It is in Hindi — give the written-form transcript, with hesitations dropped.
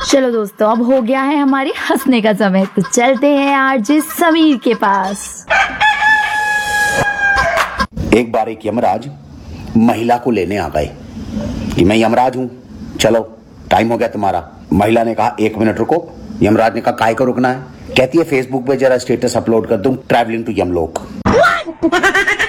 चलो दोस्तों, अब हो गया है हमारी हंसने का समय, तो चलते हैं आरजे समीर के पास। एक बार एक यमराज महिला को लेने आ गए कि मैं यमराज हूं, चलो टाइम हो गया तुम्हारा। महिला ने कहा 1 मिनट रुको। यमराज ने कहा काय को रुकना है? कहती है फेसबुक पे जरा स्टेटस अपलोड कर दूं, ट्रैवलिंग टू यमलोक।